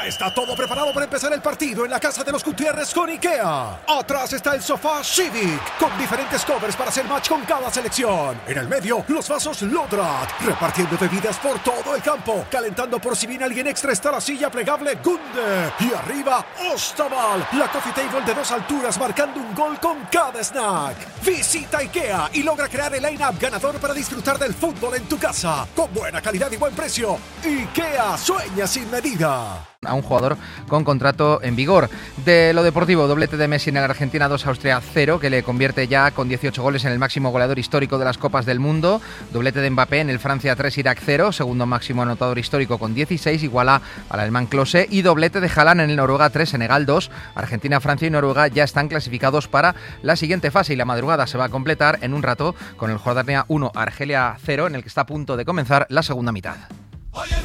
Ya está todo preparado para empezar el partido en la casa de los Gutiérrez con IKEA. Atrás está el sofá Civic, con diferentes covers para hacer match con cada selección. En el medio, los vasos Lodrat, repartiendo bebidas por todo el campo. Calentando por si viene alguien extra está la silla plegable Gunde. Y arriba, Ostaval, la coffee table de 2 alturas marcando un gol con cada snack. Visita IKEA y logra crear el line-up ganador para disfrutar del fútbol en tu casa. Con buena calidad y buen precio. IKEA, sueña sin medida. A un jugador con contrato en vigor. De lo deportivo, doblete de Messi en el Argentina 2, Austria 0, que le convierte ya con 18 goles en el máximo goleador histórico de las Copas del Mundo. Doblete de Mbappé en el Francia 3, Irak 0, segundo máximo anotador histórico con 16, iguala al alemán Klose. Y doblete de Haaland en el Noruega 3, Senegal 2. Argentina, Francia y Noruega ya están clasificados para la siguiente fase y la madrugada se va a completar en un rato con el Jordania 1, Argelia 0, en el que está a punto de comenzar la segunda mitad.